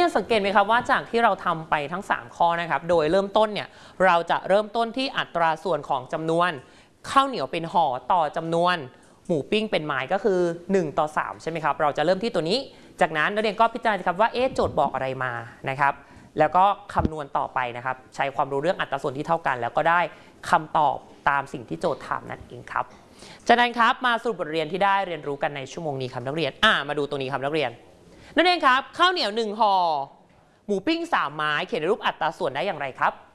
นสังเกตไหมครับว่าจากที่เราทำไปทั้ง3ข้อนะครับโดยเริ่มต้นเนี่ยเราจะเริ่มต้นที่อัตราส่วนของจำนวนข้าวเหนียวเป็นห่อต่อจำนวนหมูปิ้งเป็นไม้ก็คือ1 ต่อ 3ใช่ไหมครับเราจะเริ่มที่ตัวนี้จากนั้นนักเรียนก็พิจารณาครับว่าโจทย์บอกอะไรมานะครับแล้วก็คำนวณต่อไปนะครับใช้ความรู้เรื่องอัตราส่วนที่เท่ากันแล้วก็ได้คำตอบตามสิ่งที่โจทย์ถามนั่นเองครับจากนั้นครับมาสรุปบทเรียนที่ได้เรียนรู้กันในชั่วโมงนี้ครับนักเรียนมาดูตัวนี้ครับนักเรียนครับข้าวเหนียว1 ห่อหมูปิ้ง3 ไม้เขียนในรูปอัตราส่วนได้อย่างไรครับ